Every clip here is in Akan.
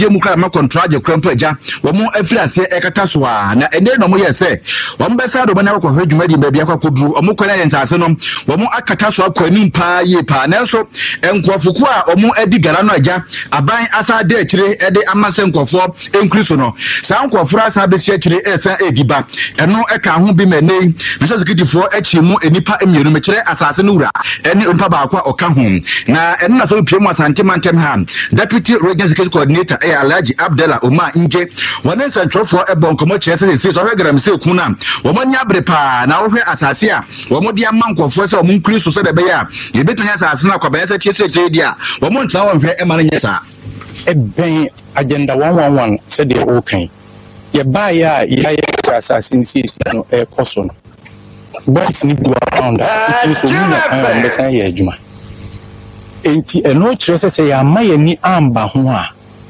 Mukra ma contract Crampaja, Womo Efriase Ekataswa, na ene no mo yese. Wombesa do bana ko hwedwumadi ba bia kwakoduru omukwana yentase no womo akataswa kwani pa ye pa nanso enkofuku a omo edi gara no aja aban asa de akire ede amase nkofo enkriso no sa nkofura asa be si akire esa ediba eno eka ho bi menei nso zikitifo achimu enipa emieru mekire asase no wura ene onpa ba akwa oka ho na eno na so piemu asante mantem ha deputy regional security coordinator Alhaji Abdallah Omar Nje wonen santrofo ebonkomo kire se so hwegram se kuna womanya brepa na wohwe asase a womo dia mankofo se omo nkriso se be ya yebetanya asase na kwaba yesa tie dia womo ntana wonhwe emane nyesa eben agenda 111 said the okay ye ba ya asase nsisi no koso no but need to around that so we na understand ye adwuma enti eno kire se ya maye ni amba ho a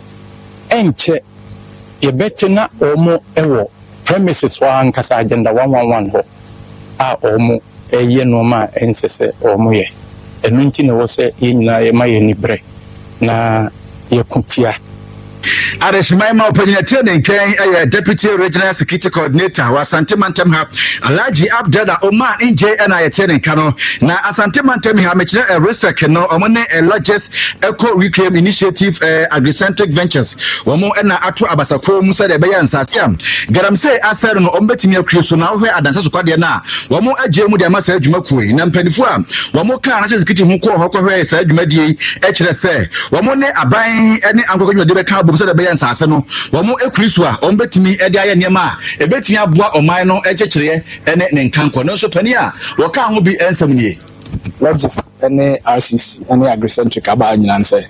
enche ye betena omo ewo premises wa ankasa agenda 111 ho a omo eye no ma ensese omo ye enu nti na wo se ye nyina ye ma ye ni bre na ye kupia Adeshmaima opinion nken deputy regional security coordinator wa Asante Mantem ha Alhaji Abdallah Omar Nje na yetene kano na Asante Mantem ha mekire research no omone lodges eco reclaim initiative agricentric ventures womo na ato abasako mu se de be yansase am garamse asere no ombetimi akriso na hwe adanse sokwade na womo agye mu de amasa adwuma kuyi na mpanifo a womo kan na security hu ko hokọ hwe sa adwuma die ekire se womo ne aban ene ankokonyo de be ka so da bayan sase no womo ekriso a ombetimi ede aye niema ebetimi aboa oman no ekekere ene ne nkanko no so pani a woka ho bi ensam nie lodges ene RCC ene agricentric aba nyina nse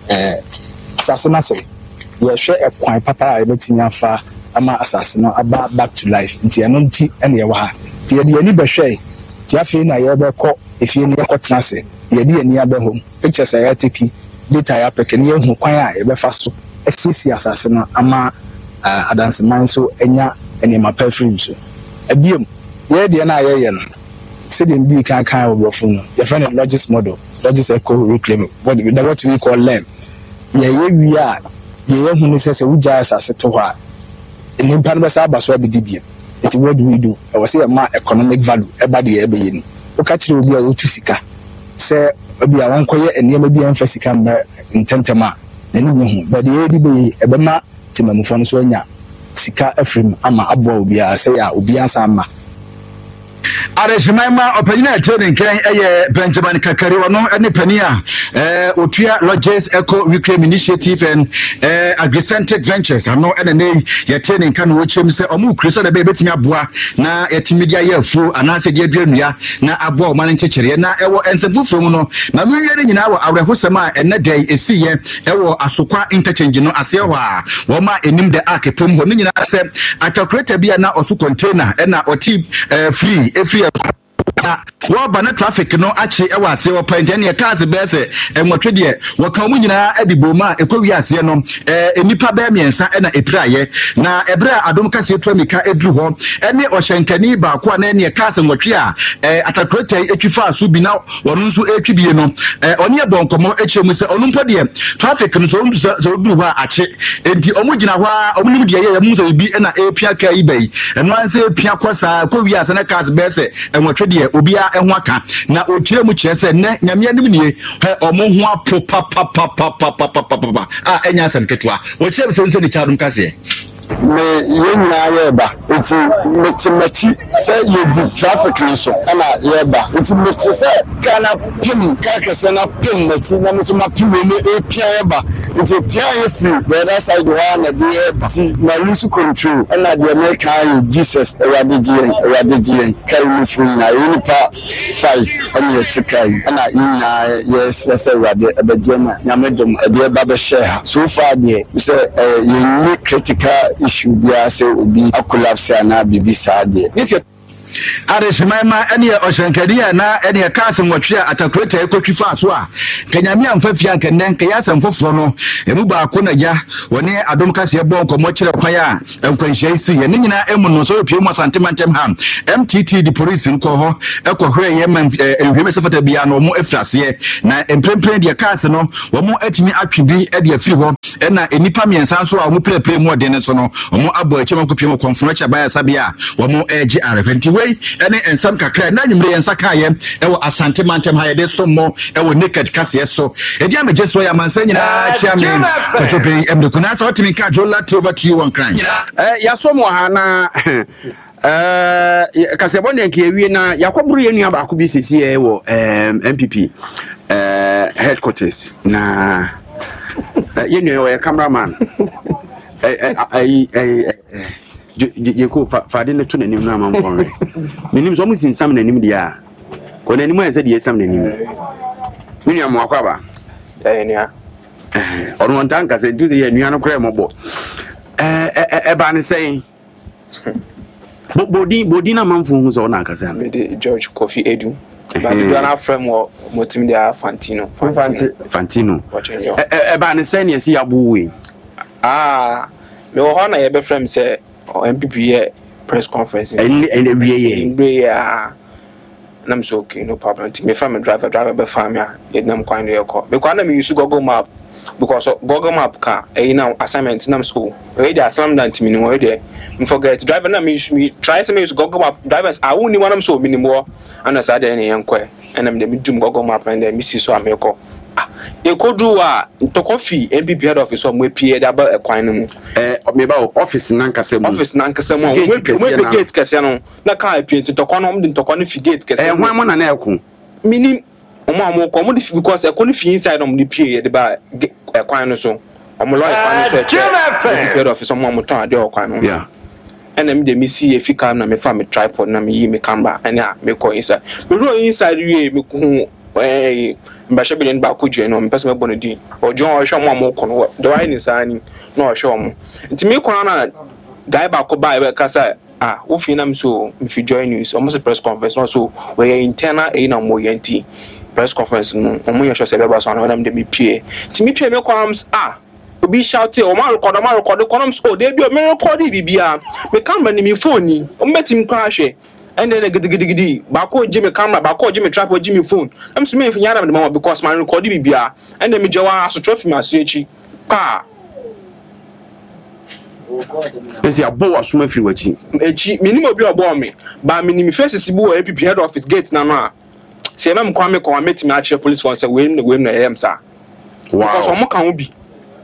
sase na se ye hwe ekwan papa a ebetimi afa ama asase no aba back to life nti eno nti ene ye wa ha ti ye de ani behwe ti afi na ye bekọ efie ni ekotena se ye de ani abehom pictures ya tiki data ya pekene ye hu kwan a ye befa so esisi asase no ama adanseman so enya enema perfume so ebiem ye de na ye no se dem bi kan obrofo no ye friend logis model logis eco reclaim what we call lem ye wi a ye hu ni se wuja asase to ha nimpa no be sa abaso abidibiem it what do we do I was say ma economic value eba de ebe ye ni o ka kire obi a otu sika se obi a won koye enema bi anfa sika ma ntentema nani hu but ye di be ebema timamufo no so anya sika afrim ama aboa obi a se ya obi asa ama Adeshmaima opinion nken Benjamin Kakari wono ene pani a otua lodges eco reclaim initiative and agricentric ventures ano ene ne yetene nkan wo chem se omu kriso da be betimi aboa na yetimi dia ye afu anase dia duanua na aboa o man nkekere na ewo ensefufo mu no na menwere nyina wo awrehosem a ene dai esiye ewo asokwa interchange no ase ho a wo ma enim de akepom ho nyina se atakreta bia na osu container ena oti free every Waba na traffic no achi ewa ase opanje ne cars be se enwotwe de woka mu nyina adibo ma ekowi ase no enipa ba miensa na epiraye na ebra adom kase etwamika edru ho ene ohyenkani ba ko na ne cars nwotwe a atakrota etwifa aso bi na wono nso etwibie no oni ebonkomo echemu se onu mpo de traffic no so du ho achi enti omu gina ho a omu de ye mu so bi na epia ka ibai eno anse epia kwasa kowi ase na cars be se enwotwe de obia enwa ka na okire mu kire se ne nyame anim nie omo ho apo pa a enya san ketwa okire se ni chadum kase me yenya yeba enti meti say you do traffic so na yeba enti meti say kana pim kakase na pim meti na meti ma pim ne epia yeba enti pia yefi whether side wa na de yeba si na lose control na de make Jesus radiji kai mu fun na unipa 5 on your tikai na ina yes rade abejema nyamedom de ba be share so far de say you critical issue bia say obi collapse na bibi sade Arishimama any Oshankadia na any a castle watch atakreta ekotwi fa so a kanyame amfa fia nkanen kaya sam foforo no emuba akona ya woni adom kase ebo nkomo kire kwan a enkwanhia isi ye nyina emu no so pie mu santemantem ham MTT the police nko ho ekohwe ye man ehweme sefata bia no mo efrase na emprempren de case no wo mo atimi atwebi e de afiri ho na enipa miensa so a mo prepare mu de ne so no mo abo akema kopie mu konforo cha baya sabia wo mo agi arepenti wei ene ensam kakra na nyimre yensa kaye ewo asantemantem ha ye de so mo ewo naked kase so edi ameje so ya mansa nyina chairman kotopen emdekuna so otimi ka jola to over to you one crime ya so mo ha na kase bonde nke ewie na yakoburu ye nua ba ko bi sesi e wo MPP headquarters na ye nua ye cameraman je ko faade ne to nanim na amamfon menim so mo sinsam nanim dia ko nanim a ze dia sam nanim me nua mo akwaba nua onu ontan kase du ye nua no kra mo bo ba ne sei bodi na manfo hu so na kase me de George Kofi Edu ba de na frame wo motim de Fantino ba ne sei ne si abuwe me wo ho na ye be frame say MPP ye press conference and we na me so okay no problem me frame driver be farm ya nam kwan de yeko because na me use Google Map because Google Map ka now assignment na school we dey assignment me no we dey forget driver na me try to use Google Map drivers I won't want them so minimum and as I dey na yankwe and am dey me dum Google Map and dey me see so ameko e kodu a to coffee MPP head office o mo pie da ba ekwan no mu me ba office nankasa mu we gate kese no na ka pie to kwa no mo de to kwa no fi gate kese hwan mo na na ekun minim omo ko mo de because ekon fi inside no mo de pie de ba ekwan no so omo lawyer kwan no so head office o mo ton ade okwan no yeah and them de me see if you na me fa me tripod na me yi me camera and me ko inside me ro inside we me ku mbasha billion ba ko je no me pese me bono din ojo o hwe mo ko no do why ni sani no o hwe mo nti me ko na guy ba ko ba e kasa wo fi na me so me fi join news almost press conference no so we internal na mo yanti press conference no mo ye hwe se be ba so na dem de me pie nti me pie me ko am obi shout o ma record columns o dey bi o me record bibia me camera ni me phone ni o metim crash and then gidi ba ko je me camera ba ko je me tripod je me phone am so me fi nyara me mama because my record bibia and then me jewa aso trophy ma so echi ka esi abo asuma fi wachi echi me ni obi obo me ba me ni me face si bu APP head office gate na no a se me kwa me ko metim a che police force we na yem sa wow because omo kan obi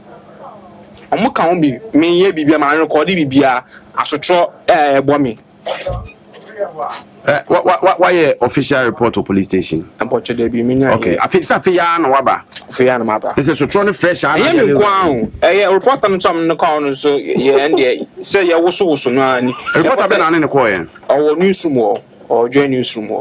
me ye bibia ma record bibia asotro ebo me why official report to police station ampoche de bi minya okay afi ya na waba ese so tro no fresh ana ye me kwa report am tom no call no so ye ende say ye woso no ani report be na ne ko ye owo newsroom o join newsroom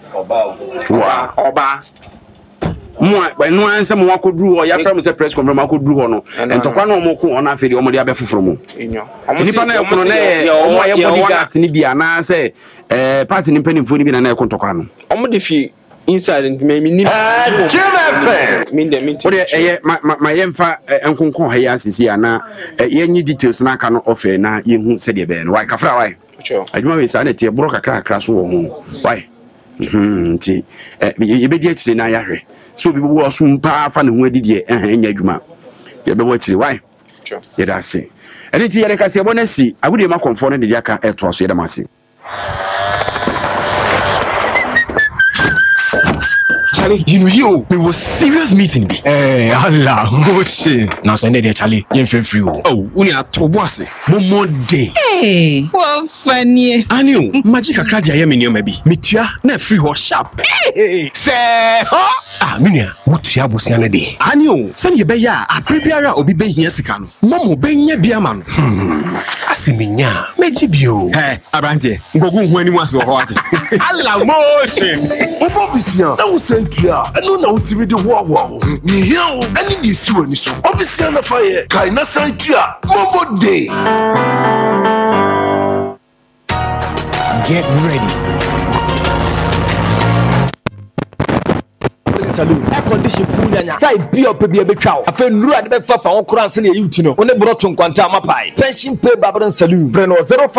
oba mo no answer mo akoduru ho ya from say press conference akoduru ho no entokwa no mo ko ona afedi o mo de abefoforo mo nipa na ekono na o mo ya bodyguard ni bia na say party ni penifo ni bi na ekontokwa no o mo de fi inside me ni me dem o de ma yemfa enkonkon ha ya asisi ana yenyi details na aka no ofe na yehu se de be no why kafra why adwuma we sa na tie bro kakra so wo ho why nti yebedi akire na yahwe so bi wo so mpa fa ne ho adidie enya adwuma ye be wo akire why ye da se eni ti ye ka se bonasi agudi ma konfo ne de aka eto so ye da mase Charlie, you know you. It was serious meeting. Allah, moche. Now so there, Charlie. You feel free. Oh, we are to bossy. Monday. Hey, what funny. Anu, magic a cradia yemi maybe. Mitua, na free or sharp. Hey, say, ah, minia. What you have was the day. Anu, send you beya. A prepare obi be here sikano. Momo be nye biaman. Asiminya. Mejibio. Hey, Abrante. Ngogu when you was what? Allah, moche. Obobisia, I was sent here. I don't know what to do. Wow, me here, any this one is so. Obviously, I'm a fire. Kaina sent here. Mombo day. Get ready. Saloon air condition full nyanya kai bi op bi be twa afa nuru ade be fa fa won kura nse na yuti no one bro to nkwanta amapai pension pay Barbering Saloon breno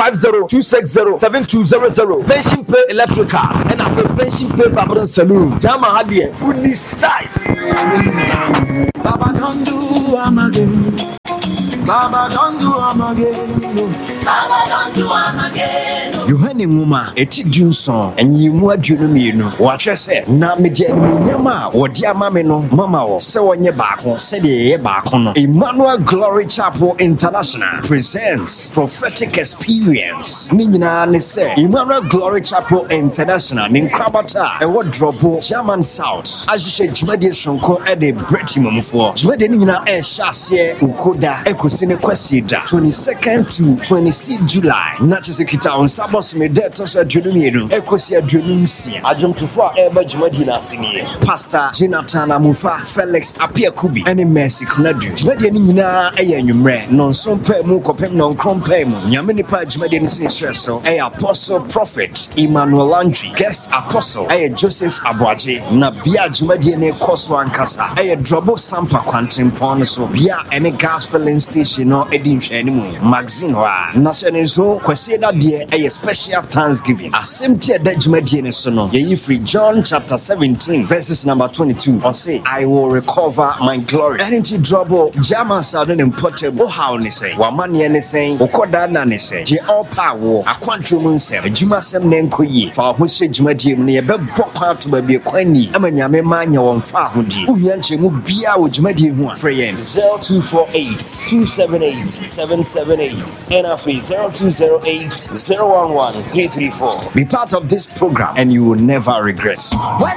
05026072000 pension pay electrical and afa pension pay Barbering Saloon jama hade uni size Baba don't do am again. Baba don't do am again. Baba don't do am again. Yohane Nguma eti Junson enyi mu aduonu mienu wa hwese na media no nyama wodi amame no mama wo se wonye baako se de ye baako no. Emmanuel Glory Chapel International presents prophetic experience. Ni nyina ne se Emmanuel Glory Chapel International ni nkrabata e wo dropo German South ahihye jumade sonko e de Breti mamufo jumade ni nyina e hyase ukoda ekosine kwasida 22nd to 26th July na chisekita on sabos me de to so aduonu mienu ekosi aduonu nsia adwomtofo a eba jumade na asini Pastor Jonathan Amufa Felix Apiakubi ene Mercy Kunadu jumade ni nyina e anwumre nonso pa mu kopem non krompa mu nyame ni pa jumade ni sin so e Apostle Prophet Emmanuel Andri guest apostle e Joseph Aboaje na bia jumade ni koso ankasa e Drobo Sampa Kwantimpon so bia ene gas filling station no edi nhwani mu magazine ho a na so ne so kwase da de e special thanksgiving assemble da jumade ni so no ye free John chapter 17 verses number 22 or say I will recover my glory energy Drobo German sound and portable how ne say wa mane ne say ukoda na ne say je all power akwantu mu nsem adwuma sem ne nkoyi fa ho hye jumade mu ne ye be bokwa to ba bi kwani amanyame manya won fa hodi uhia nchemu bia wo jumade hu a friend 0248278778 and after 0208011334 be part of this program and you will never regret.